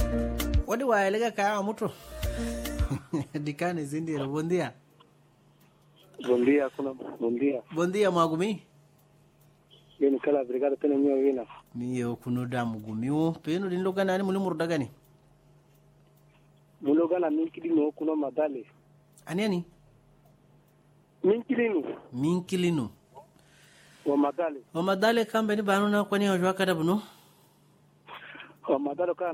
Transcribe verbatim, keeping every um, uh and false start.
Wadi waelega kaya mutu. Dikani zindira. Bom dia. Bom dia, kuna bom dia. Bom dia Magumi. Yeni kala brigada tena miyo wina. Miyo kunuda Mugumiu. Peno din loga nani muli murdaga ni? Muloga na minkilino kuna madale. Ani ani? Minkilino. Minkilino. Wa madale. Wa madale kamba ni banu na kwani wajwa kada bunu? Wa madale ka